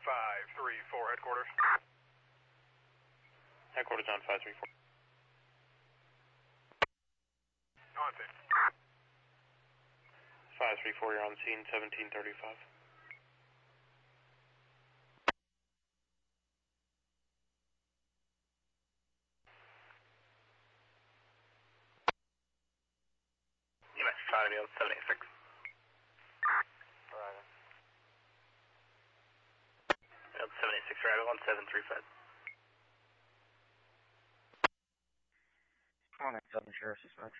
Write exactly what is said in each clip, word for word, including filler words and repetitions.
five three four, headquarters. Headquarters on five three four. On scene. five three four, you're on scene, seventeen thirty-five. U S trying to be on seventy-six. Right. On seventy-six, right on seven three five. Morning, Southern Sheriff's Dispatch.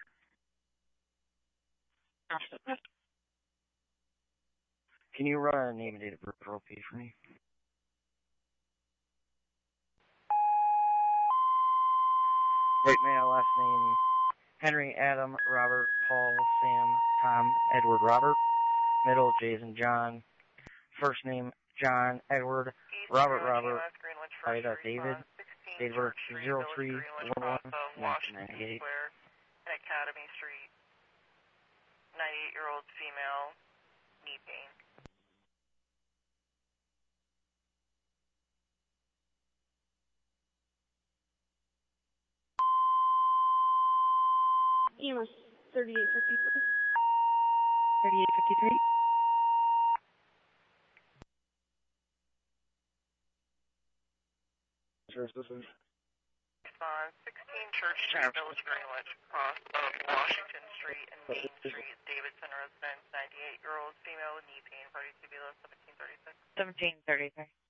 Can you run a name and date of birth for O P for me? Right male, last name Henry, Adam, Robert, Paul, Sam, Tom, Edward, Robert. Middle, Jason, John. First name, John, Edward, Robert, Robert, Ida, David. Date of birth, zero three one one nineteen ninety-eight. Academy Street. ninety-eight-year-old female, knee pain. E M S thirty-eight fifty-three. thirty-eight fifty-three. Sheriff's Dispatch. On sixteen Church Street, Village Greenwich, across of Washington Street and Main Street, Davidson residence, ninety-eight-year-old female with knee pain, party to be low seventeen thirty-six. seventeen thirty-three.